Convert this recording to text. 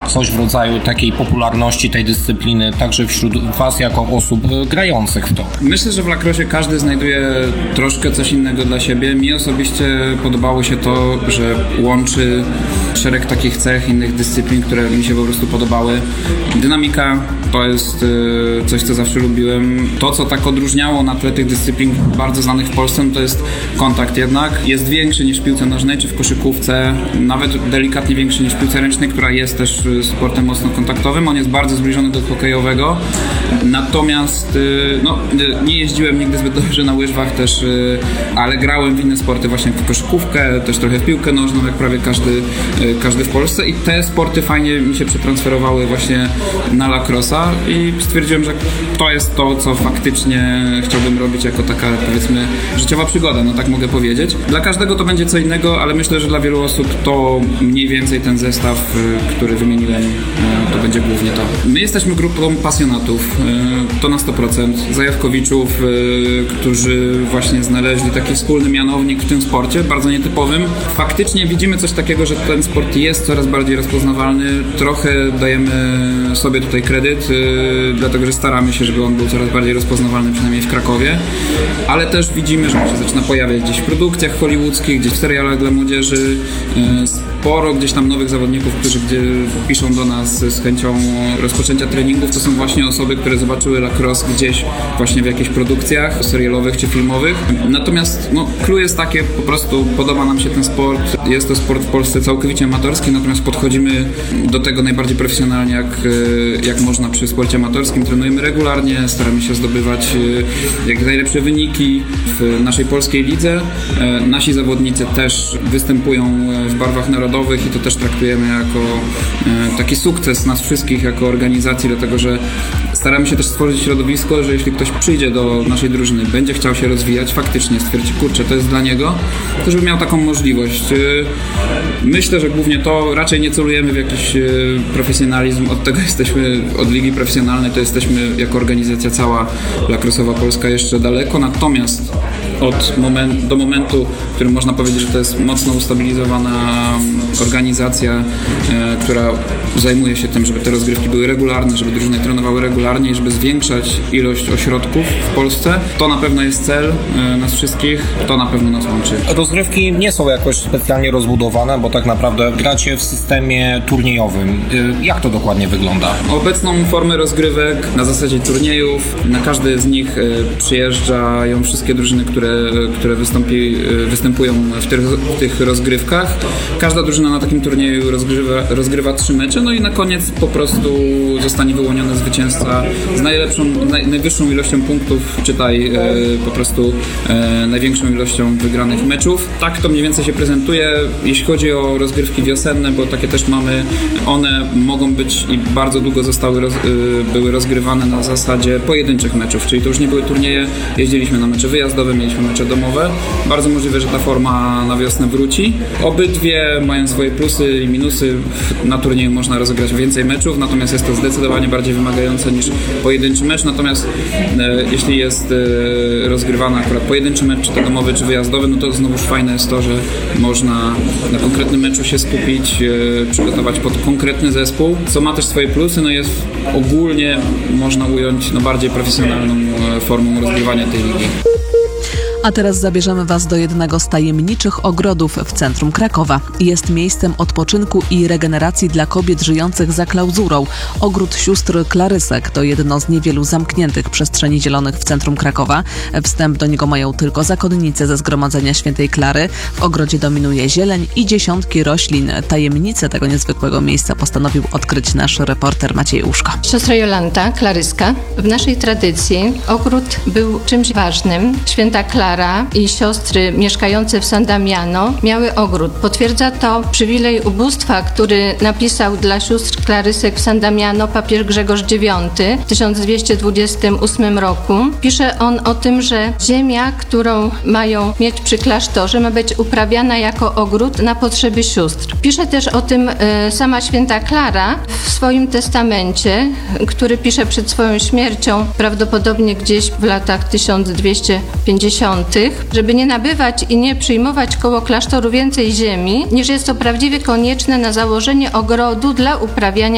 coś w rodzaju takiej popularności tej dyscypliny także wśród was jako osób grających w to? Myślę, że w lacrossie każdy znajduje troszkę coś innego dla siebie. Mi osobiście podobało się to, że łączy szereg takich cech, innych dyscyplin, które mi się po prostu podobały. Dynamika to jest coś, co zawsze lubiłem. To, co tak odróżniało na tle tych dyscyplin bardzo znanych w Polsce, to jest kontakt jednak. Jest większy niż w piłce nożnej czy w koszykówce, nawet delikatnie większy niż w piłce ręcznej, która jest też sportem mocno kontaktowym. On jest bardzo zbliżony do hokejowego. Natomiast nie jeździłem nigdy zbyt dobrze na łyżwach też, ale grałem w inne sporty, właśnie w koszykówkę, też trochę w piłkę nożną, jak prawie każdy w Polsce, i te sporty fajnie mi się przetransferowały właśnie na lacrossa i stwierdziłem, że to jest to, co faktycznie chciałbym robić jako taka, powiedzmy, życiowa przygoda, no tak mogę powiedzieć. Dla każdego to będzie co innego, ale myślę, że dla wielu osób to mniej więcej ten zestaw, który wymieniłem, to będzie głównie to. My jesteśmy grupą pasjonatów, to na 100%, zajawkowiczów, którzy właśnie znaleźli taki wspólny mianownik w tym sporcie, bardzo nietypowym. Faktycznie widzimy coś takiego, że ten sport jest coraz bardziej rozpoznawalny. Trochę dajemy sobie tutaj kredyt, dlatego że staramy się, żeby on był coraz bardziej rozpoznawalny, przynajmniej w Krakowie. Ale też widzimy, że on się zaczyna pojawiać gdzieś w produkcjach hollywoodzkich, gdzieś w serialach dla młodzieży. Sporo gdzieś tam nowych zawodników, którzy piszą do nas z chęcią rozpoczęcia treningów, to są właśnie osoby, które zobaczyły lacrosse gdzieś właśnie w jakichś produkcjach serialowych czy filmowych. Natomiast clue jest takie, po prostu podoba nam się ten sport. Jest to sport w Polsce całkowicie amatorski, natomiast podchodzimy do tego najbardziej profesjonalnie, jak można przy sporcie amatorskim. Trenujemy regularnie, staramy się zdobywać jak najlepsze wyniki w naszej polskiej lidze. Nasi zawodnicy też występują w barwach narodowych i to też traktujemy jako taki sukces nas wszystkich jako organizacji, dlatego że staramy się też stworzyć środowisko, że jeśli ktoś przyjdzie do naszej drużyny, będzie chciał się rozwijać, faktycznie stwierdzi, kurczę, to jest dla niego, to żeby miał taką możliwość. Myślę, że głównie to, raczej nie celujemy w jakiś profesjonalizm, od tego jesteśmy, od ligi profesjonalnej to jesteśmy jako organizacja cała lacrossowa Polska jeszcze daleko, natomiast do momentu, w którym można powiedzieć, że to jest mocno ustabilizowana organizacja, która zajmuje się tym, żeby te rozgrywki były regularne, żeby drużyny trenowały regularnie i żeby zwiększać ilość ośrodków w Polsce. To na pewno jest cel nas wszystkich, to na pewno nas łączy. Rozgrywki nie są jakoś specjalnie rozbudowane, bo tak naprawdę gracie w systemie turniejowym. Jak to dokładnie wygląda? Obecną formę rozgrywek na zasadzie turniejów, na każdy z nich przyjeżdżają wszystkie drużyny, które występują w tych rozgrywkach. Każda drużyna na takim turnieju rozgrywa 3 mecze, no i na koniec po prostu zostanie wyłoniony zwycięzca z najwyższą ilością punktów, czytaj po prostu największą ilością wygranych meczów. Tak to mniej więcej się prezentuje. Jeśli chodzi o rozgrywki wiosenne, bo takie też mamy, one mogą być i bardzo długo były rozgrywane na zasadzie pojedynczych meczów, czyli to już nie były turnieje, jeździliśmy na mecze wyjazdowe, mieliśmy mecze domowe. Bardzo możliwe, że ta forma na wiosnę wróci. Obydwie mają swoje plusy i minusy. Na turnieju można rozegrać więcej meczów, natomiast jest to zdecydowanie bardziej wymagające niż pojedynczy mecz. Natomiast jeśli jest rozgrywany akurat pojedynczy mecz, czy to domowy, czy wyjazdowy, no to znowuż fajne jest to, że można na konkretnym meczu się skupić, przygotować pod konkretny zespół, co ma też swoje plusy, no jest ogólnie można ująć bardziej profesjonalną formą rozgrywania tej ligi. A teraz zabierzemy Was do jednego z tajemniczych ogrodów w centrum Krakowa. Jest miejscem odpoczynku i regeneracji dla kobiet żyjących za klauzurą. Ogród sióstr Klarysek to jedno z niewielu zamkniętych przestrzeni zielonych w centrum Krakowa. Wstęp do niego mają tylko zakonnice ze Zgromadzenia Świętej Klary. W ogrodzie dominuje zieleń i dziesiątki roślin. Tajemnicę tego niezwykłego miejsca postanowił odkryć nasz reporter Maciej Uszko. Siostra Jolanta Klaryska. W naszej tradycji ogród był czymś ważnym. Święta Klara i siostry mieszkające w San Damiano miały ogród. Potwierdza to przywilej ubóstwa, który napisał dla sióstr Klarysek w San Damiano papież Grzegorz IX w 1228 roku. Pisze on o tym, że ziemia, którą mają mieć przy klasztorze, ma być uprawiana jako ogród na potrzeby sióstr. Pisze też o tym sama święta Klara w swoim testamencie, który pisze przed swoją śmiercią, prawdopodobnie gdzieś w latach 1250. Żeby nie nabywać i nie przyjmować koło klasztoru więcej ziemi, niż jest to prawdziwie konieczne na założenie ogrodu dla uprawiania